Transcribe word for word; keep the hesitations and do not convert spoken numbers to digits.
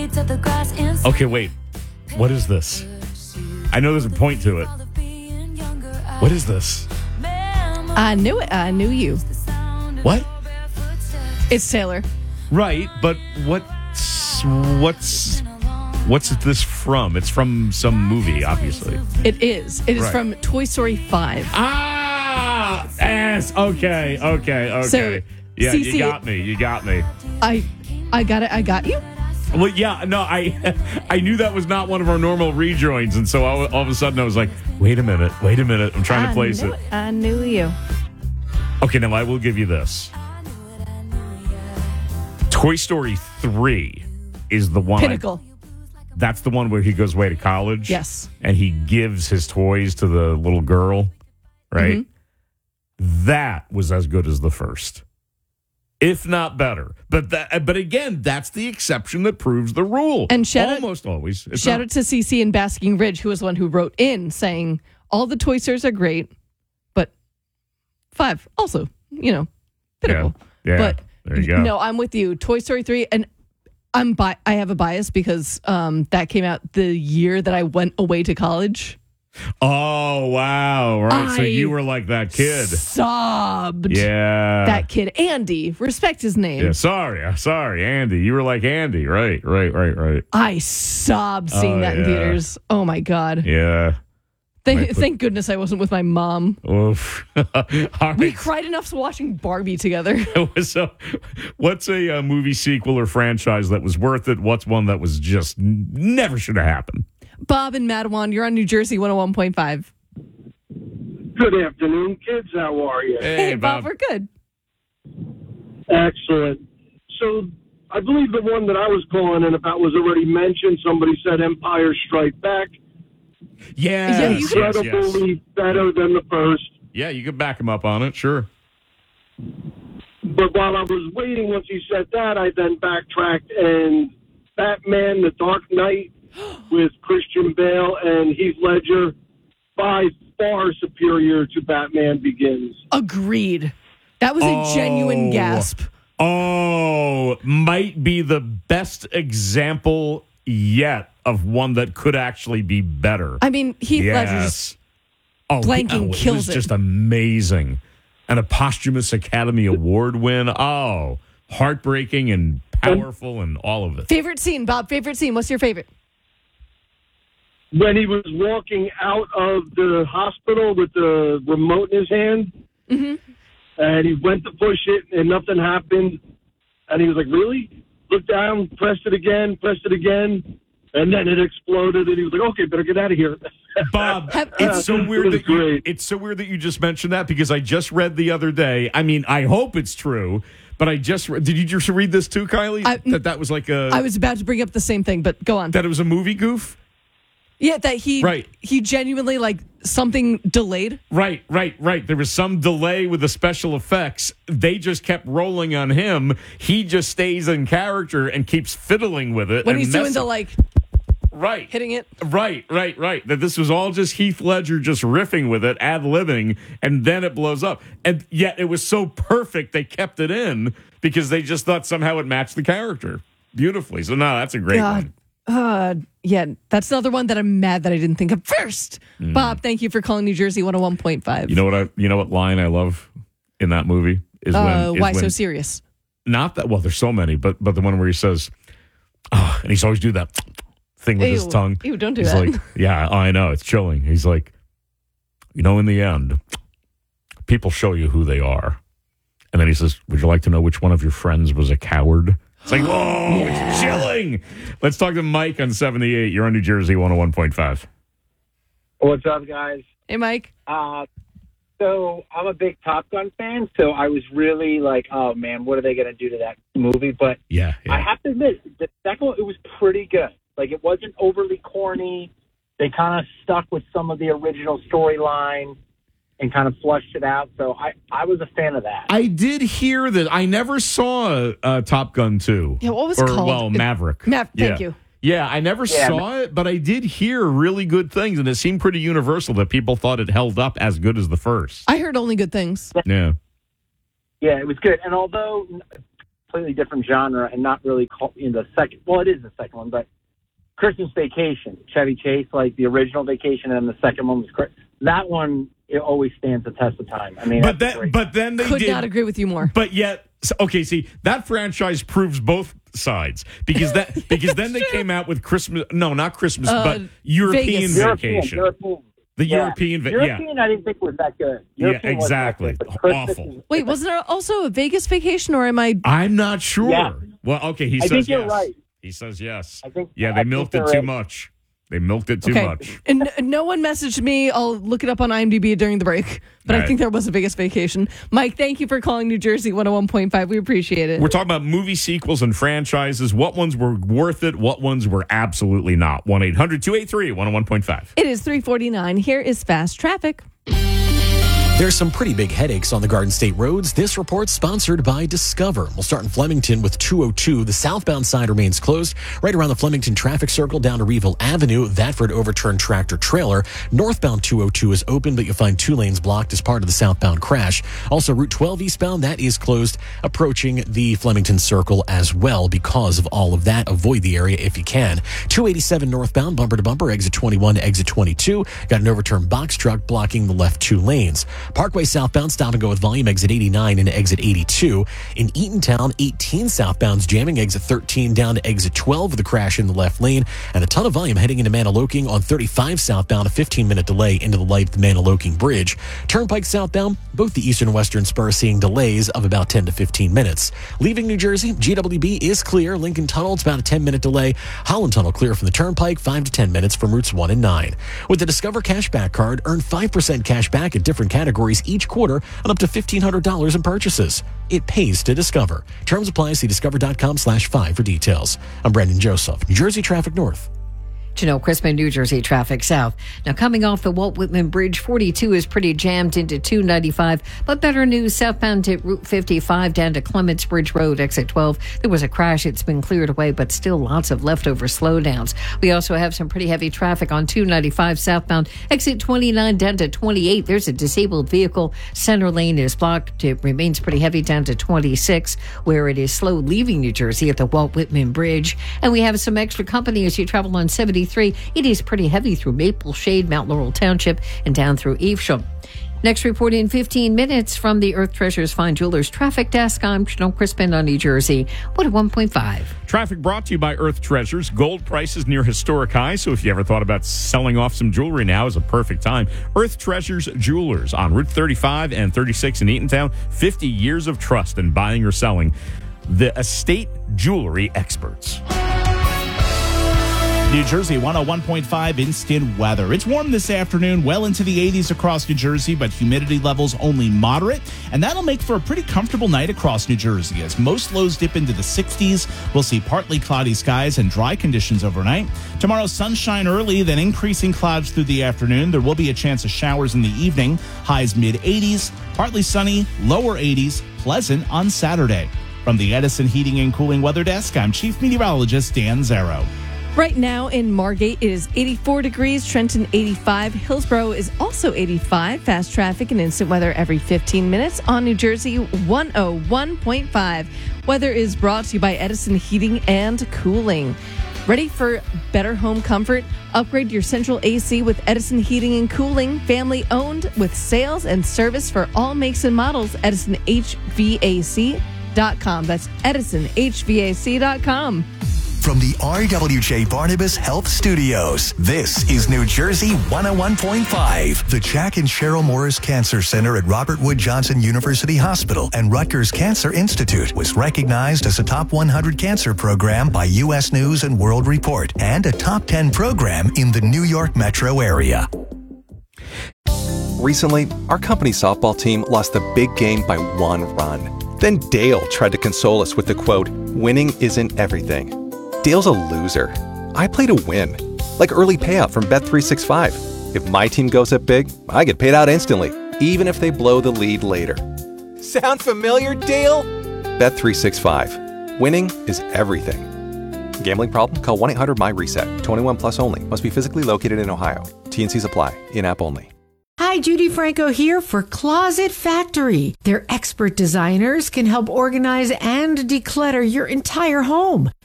Okay, wait. What is this? I know there's a point to it. What is this? I knew it. I knew you. What? It's Taylor. Right, but what's what's what's this from? It's from some movie, obviously. It is. It is Right. from Toy Story five. Ah, yes. Okay, okay, okay. So, yeah, C C you got me. You got me. I, I got it. I got you. Well, yeah, no, I I knew that was not one of our normal rejoins, and so all, all of a sudden I was like, wait a minute, wait a minute. I'm trying I to place knew it. it. I knew you. Okay, now I will give you this. Toy Story three is the one. I- Pinnacle. that's the one where he goes away to college. Yes. And he gives his toys to the little girl, right? Mm-hmm. That was as good as the first, if not better. But that, but again, that's the exception that proves the rule. And shout out- almost always. It's Shout not- out to C C in Basking Ridge, who was the one who wrote in saying all the Toy Stories are great, but five also, you know, pinnacle. Yeah, yeah, but there you go. no, I'm with you. Toy Story three, and I'm bi- I have a bias because um, that came out the year that I went away to college. Oh, wow. Right. so I you were like that kid. Sobbed. Yeah. That kid, Andy, respect his name. Yeah, sorry. uh, Sorry, Andy. You were like Andy. Right, right, right, right. I sobbed seeing Oh, that in yeah. theaters. Oh my god! Yeah. Thank, Might put- thank goodness I wasn't with my mom. Oof. All We right. cried enough watching Barbie together. So, what's a uh, movie sequel or franchise that was worth it? What's one that was just n- never should have happened? Bob and Madawan, you're on New Jersey one oh one point five. Good afternoon, kids. How are you? Hey, Bob, we're good. Excellent. So, I believe the one that I was calling in about was already mentioned. Somebody said Empire Strike Back. Yes, Yeah, you yes, could- yes. Incredibly better than the first. Yeah, you could back him up on it, sure. But while I was waiting, once he said that, I then backtracked and Batman: The Dark Knight with Christian Bale and Heath Ledger, by far superior to Batman Begins. Agreed. That was a Oh. genuine gasp. Oh, might be the best example yet of one that could actually be better. I mean, Heath Ledger's Yes. Oh, blanking oh, kills it. it. Was just amazing. And a posthumous Academy Award win. Oh, heartbreaking and powerful and all of it. favorite scene. Bob, favorite scene. What's your favorite? When he was walking out of the hospital with the remote in his hand, Mm-hmm. and he went to push it, and nothing happened, and he was like, really? Looked down, pressed it again, pressed it again, and then it exploded, and he was like, okay, better get out of here. Bob, Have- it's so It weird was that you, great. it's so weird that you just mentioned that because I just read the other day. I mean, I hope it's true, but I just re- did you just read this too, Kylie? I- that that was like a I was about to bring up the same thing, but go on. that it was a movie goof. Yeah, that he Right. he genuinely like something delayed. Right, right, right. There was some delay with the special effects. They just kept rolling on him. He just stays in character and keeps fiddling with it. When and he's doing messing- the like right, hitting it. right, right, right. That this was all just Heath Ledger just riffing with it, ad-libbing, and then it blows up. And yet it was so perfect they kept it in because they just thought somehow it matched the character beautifully. So no, that's a great God. one. Uh, yeah, that's another one that I'm mad that I didn't think of first. Bob, thank you for calling New Jersey one oh one point five. Mm. You know what I? You know what line I love in that movie is uh, when is why so when- serious? Not that well. There's so many, but but the one where he says, "Oh," and he's always do that thing with his Ew. tongue. Ew, don't do he's that. like, "Yeah, I know, it's chilling." He's like, "You know, in the end, people show you who they are." And then he says, "Would you like to know which one of your friends was a coward?" It's like, "Oh, it's chilling." Let's talk to Mike on seventy-eight. You're on New Jersey one oh one point five. What's up, guys? Hey, Mike. Uh, so I'm a big Top Gun fan, so I was really like, oh, man, what are they going to do to that movie? But Yeah, I yeah. have to admit, the second one, it was pretty good. Like, it wasn't overly corny. They kind of stuck with some of the original storyline and kind of flushed it out. So I, I was a fan of that. I did hear that. I never saw uh, Top Gun two. Yeah, what was or, it called? Well, It- Maverick. Mav- thank Yeah. you. Yeah, I never Yeah, saw it, but I did hear really good things, and it seemed pretty universal that people thought it held up as good as the first. I heard only good things. Yeah. Yeah, it was good. And although completely different genre and not really call, you know, the second. Well, it is the second one, but Christmas Vacation, Chevy Chase, like the original Vacation, and then the second one was Chris. That one, it always stands the test of time. I mean, but that's that, great. but then they Could did, not agree with you more. But yet, so- okay, see, that franchise proves both sides because that because then they came out with Christmas. No, not Christmas, Uh, but European Vegas. Vacation. European, European. The Yeah. European, va- European, I didn't think was that good. yeah, European yeah, wasn't that exactly. good, but Christmas Awful. is- Wait, wasn't there also a Vegas Vacation, or am I? I'm not sure. Yeah. Well, okay, he I says think you're yes. right. He says yes. I think- yeah, I they think milked it you're too right. much. They milked it too Okay. much. And no one messaged me. I'll look it up on IMDb during the break. But All I right. think there was a Vegas Vacation. Mike, thank you for calling New Jersey one oh one point five. We appreciate it. We're talking about movie sequels and franchises. What ones were worth it? What ones were absolutely not? one eight hundred two eight three one oh one point five. It is three forty-nine. Here is Fast Traffic. There's some pretty big headaches on the Garden State roads. This report's sponsored by Discover. We'll start in Flemington with two oh two. The southbound side remains closed right around the Flemington traffic circle down to Reeville Avenue. That for an overturned tractor trailer. Northbound two oh two is open, but you'll find two lanes blocked as part of the southbound crash. Also, Route twelve eastbound, that is closed, approaching the Flemington circle as well because of all of that. Avoid the area if you can. two eighty-seven northbound, bumper to bumper, exit twenty-one to exit twenty-two. Got an overturned box truck blocking the left two lanes. Parkway southbound, stop and go with volume, exit eighty-nine into exit eighty-two. In Eatontown, eighteen southbound's jamming, exit thirteen down to exit twelve with a crash in the left lane. And a ton of volume heading into Maniloking on thirty-five southbound, a fifteen minute delay into the light of the Maniloking Bridge. Turnpike southbound, both the eastern and western spur seeing delays of about ten to fifteen minutes. Leaving New Jersey, G W B is clear. Lincoln Tunnel, it's about a ten minute delay. Holland Tunnel clear from the Turnpike, five to ten minutes from routes one and nine. With the Discover Cashback Card, earn five percent cash back at different categories each quarter on up to fifteen hundred dollars in purchases. It pays to Discover. Terms apply. See discover.com slash five for details. I'm Brandon Joseph, New Jersey Traffic North. Janelle Crispin, New Jersey traffic south. Now, coming off the Walt Whitman Bridge, forty-two is pretty jammed into two ninety-five, but better news southbound to Route fifty-five down to Clements Bridge Road, exit twelve. There was a crash. It's been cleared away, but still lots of leftover slowdowns. We also have some pretty heavy traffic on two ninety-five southbound, exit twenty-nine down to twenty-eight. There's a disabled vehicle. Center lane is blocked. It remains pretty heavy down to twenty-six, where it is slow leaving New Jersey at the Walt Whitman Bridge. And we have some extra company as you travel on seventy-three. It is pretty heavy through Maple Shade, Mount Laurel Township, and down through Evesham. Next report in fifteen minutes from the Earth Treasures Fine Jewelers Traffic Desk. I'm Janelle Crispin on New Jersey one oh one point five. Traffic brought to you by Earth Treasures. Gold prices near historic highs, so if you ever thought about selling off some jewelry, now is a perfect time. Earth Treasures Jewelers on Route thirty-five and thirty-six in Eatontown. fifty years of trust in buying or selling. The estate jewelry experts. New Jersey one oh one point five instant weather. It's warm this afternoon, well into the eighties across New Jersey, but humidity levels only moderate, and that'll make for a pretty comfortable night across New Jersey. As most lows dip into the sixties, we'll see partly cloudy skies and dry conditions overnight. Tomorrow, sunshine early, then increasing clouds through the afternoon. There will be a chance of showers in the evening. Highs mid eighties, partly sunny, lower eighties, pleasant on Saturday. From the Edison Heating and Cooling Weather Desk, I'm Chief Meteorologist Dan Zero. Right now in Margate, it is eighty-four degrees, Trenton eighty-five, Hillsborough is also eighty-five. Fast traffic and instant weather every fifteen minutes on New Jersey one oh one point five. Weather is brought to you by Edison Heating and Cooling. Ready for better home comfort? Upgrade your central A C with Edison Heating and Cooling. Family owned with sales and service for all makes and models. Edison H V A C dot com. That's Edison H V A C dot com. From the R W J Barnabas Health Studios, this is New Jersey one oh one point five. The Jack and Cheryl Morris Cancer Center at Robert Wood Johnson University Hospital and Rutgers Cancer Institute was recognized as a top one hundred cancer program by U S News and World Report and a top ten program in the New York metro area. Recently, our company softball team lost the big game by one run. Then Dale tried to console us with the quote, "Winning isn't everything." Dale's a loser. I play to win. Like early payout from Bet three sixty-five. If my team goes up big, I get paid out instantly, even if they blow the lead later. Sound familiar, Dale? Bet three sixty-five. Winning is everything. Gambling problem? Call one eight hundred M Y RESET. twenty-one plus only. Must be physically located in Ohio. T and C's apply. In-app only. Hi, Hi, Judy Franco here for Closet Factory. Their expert designers can help organize and declutter your entire home.